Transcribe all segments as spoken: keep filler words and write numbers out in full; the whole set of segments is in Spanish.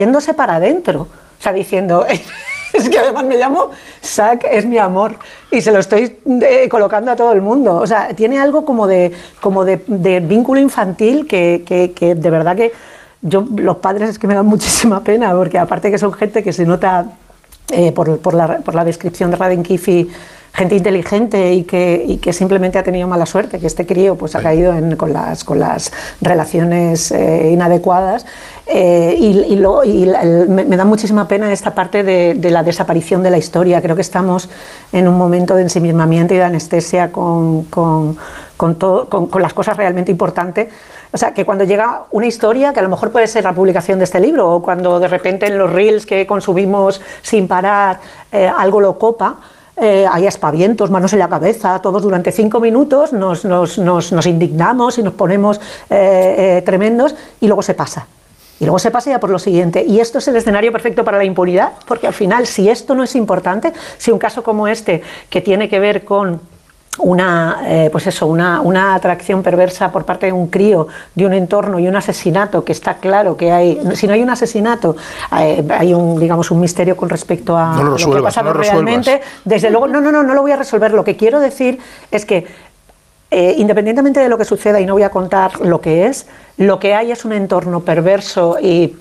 yéndose para adentro, o sea, diciendo, es que además me llamo Zack, es mi amor, y se lo estoy eh, colocando a todo el mundo. O sea, tiene algo como de, como de, de vínculo infantil que, que, que de verdad que yo, los padres es que me dan muchísima pena, porque aparte que son gente que se nota eh, por, por, la, por la descripción de Raden Kifi, gente inteligente y que, y que simplemente ha tenido mala suerte, que este crío pues ha caído en, con, las, con las relaciones eh, inadecuadas. Eh, y y, lo, y el, me, me da muchísima pena esta parte de, de la desaparición de la historia. Creo que estamos en un momento de ensimismamiento y de anestesia con, con, con, todo, con, con las cosas realmente importantes. O sea, que cuando llega una historia, que a lo mejor puede ser la publicación de este libro, o cuando de repente en los reels que consumimos sin parar eh, algo lo copa, Eh, hay aspavientos, manos en la cabeza, todos durante cinco minutos nos, nos, nos, nos indignamos y nos ponemos eh, eh, tremendos y luego se pasa. Y luego se pasa ya por lo siguiente. Y esto es el escenario perfecto para la impunidad, porque al final, si esto no es importante, si un caso como este, que tiene que ver con una, eh, pues eso, una, una atracción perversa por parte de un crío, de un entorno y un asesinato, que está claro que hay, si no hay un asesinato, eh, hay un, digamos, un misterio con respecto a no lo, lo que ha pasado no lo realmente. Desde luego, no, no, no, no lo voy a resolver. Lo que quiero decir es que eh, independientemente de lo que suceda, y no voy a contar lo que es, lo que hay es un entorno perverso y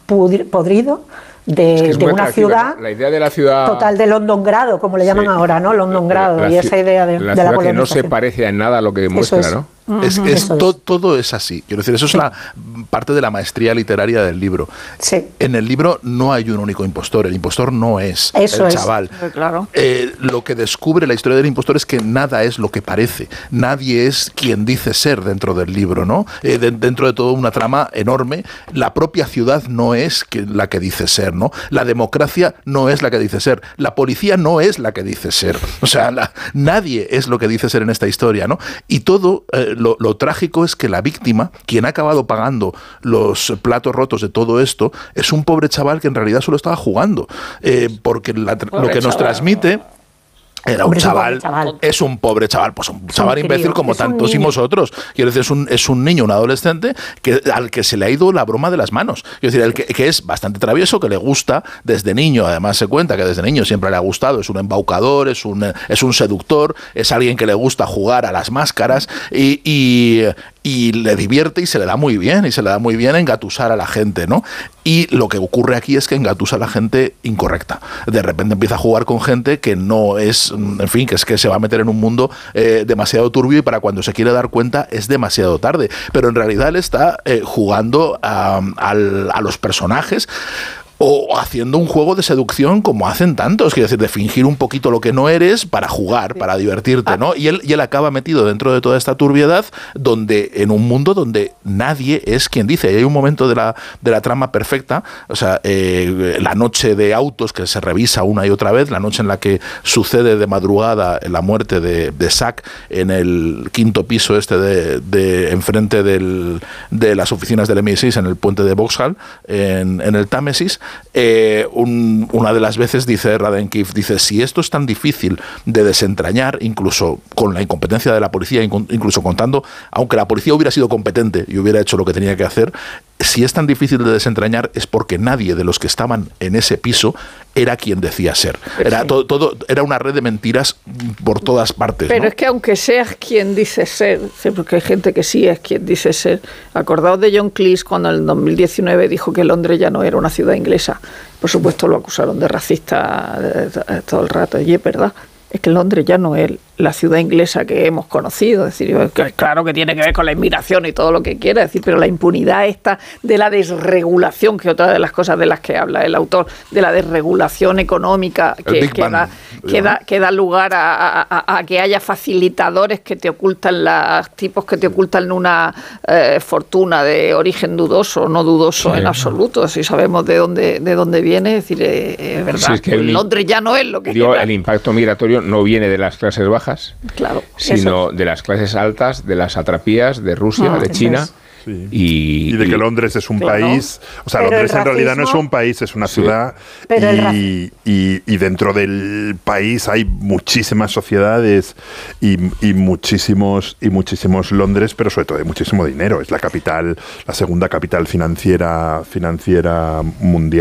podrido de, es que es de una ciudad, la idea de la ciudad total de Londongrado, como le llaman sí. ahora, ¿no? Londongrado, la, la, y esa idea de la, de la ciudad que no se parece en nada a lo que muestra, es. ¿no? Es, uh-huh. es, es. To, todo es así. Quiero decir, eso sí. es la parte de la maestría literaria del libro. Sí. En el libro no hay un único impostor. El impostor no es eso el es. chaval. Claro. Eh, lo que descubre la historia del impostor es que nada es lo que parece. Nadie es quien dice ser dentro del libro, ¿no? Eh, de, dentro de toda una trama enorme, la propia ciudad no es que, la que dice ser, ¿no? La democracia no es la que dice ser. La policía no es la que dice ser. O sea, la, nadie es lo que dice ser en esta historia, ¿no? Y todo eh, lo, lo trágico es que la víctima, quien ha acabado pagando los platos rotos de todo esto, es un pobre chaval que en realidad solo estaba jugando, eh, porque la, lo que nos transmite era un chaval, chaval, es un pobre chaval, pues un chaval un imbécil como tantísimos otros. Quiero decir, es un, es un niño, un adolescente que, al que se le ha ido la broma de las manos. Quiero decir, el que, que es bastante travieso, que le gusta desde niño, además se cuenta que desde niño siempre le ha gustado, es un embaucador, es un, es un seductor, es alguien que le gusta jugar a las máscaras y, y, y le divierte y se le da muy bien, y se le da muy bien engatusar a la gente, ¿no? Y lo que ocurre aquí es que engatusa a la gente incorrecta. De repente empieza a jugar con gente que no es, en fin, que es que se va a meter en un mundo eh, demasiado turbio y para cuando se quiere dar cuenta es demasiado tarde. Pero en realidad él está eh, jugando a, a, a los personajes o haciendo un juego de seducción como hacen tantos, quiero decir, de fingir un poquito lo que no eres para jugar, para divertirte, ¿no? Y él, y él acaba metido dentro de toda esta turbiedad, donde en un mundo donde nadie es quien dice. Y hay un momento de la, de la trama perfecta, o sea, eh, la noche de autos que se revisa una y otra vez, la noche en la que sucede de madrugada la muerte de, de Zack en el quinto piso este de, de enfrente del, de las oficinas del M I seis en el puente de Vauxhall, en, en el Támesis. Eh, un, una de las veces dice Raden Kiff, dice, si esto es tan difícil de desentrañar, incluso con la incompetencia de la policía, incluso contando, aunque la policía hubiera sido competente y hubiera hecho lo que tenía que hacer, si es tan difícil de desentrañar es porque nadie de los que estaban en ese piso era quien decía ser. Era todo, todo era una red de mentiras por todas partes. Pero ¿no? es que aunque seas quien dice ser, porque hay gente que sí es quien dice ser, acordaos de John Cleese cuando en el dos mil diecinueve dijo que Londres ya no era una ciudad inglesa. Por supuesto lo acusaron de racista todo el rato, y es verdad. Es que Londres ya no es la ciudad inglesa que hemos conocido, es decir, claro que tiene que ver con la inmigración y todo lo que quiera, decir, pero la impunidad esta de la desregulación, que otra de las cosas de las que habla el autor, de la desregulación económica que, que, da, que, da, que da lugar a, a, a que haya facilitadores que te ocultan, los tipos que te ocultan una eh, fortuna de origen dudoso, no dudoso sí, en absoluto, si sabemos de dónde, de dónde viene, es decir, es eh, verdad, sí, es que el, Londres ya no es lo que digo, el impacto migratorio no viene de las clases bajas, claro, sino eso. de las clases altas, de las satrapías, de Rusia, ah, de China. Sí. Y, y de que Londres es un claro. país, o sea, pero Londres en realidad no es un país, es una sí. ciudad y, y, y dentro del país hay muchísimas sociedades y, y muchísimos y muchísimos Londres, pero sobre todo hay muchísimo dinero, es la capital, la segunda capital financiera financiera mundial.